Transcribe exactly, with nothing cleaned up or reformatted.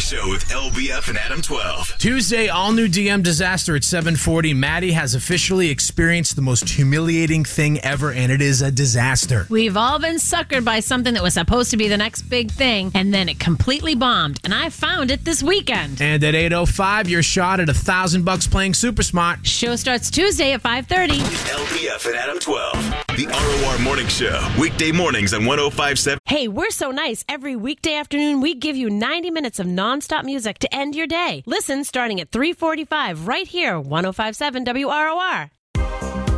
Show with L B F and Adam twelve. Tuesday, all-new D M disaster at seven forty. Maddie has officially experienced the most humiliating thing ever, and it is a disaster. We've all been suckered by something that was supposed to be the next big thing, and then it completely bombed, and I found it this weekend. And at eight oh five, your shot at a thousand bucks playing Super Smart. Show starts Tuesday at five thirty. L B F and Adam twelve. The R O R Morning Show. Weekday mornings on one oh five point seven. Hey, we're so nice. Every weekday afternoon, we give you ninety minutes of nonstop music to end your day. Listen starting at three forty-five right here, one oh five point seven W R O R.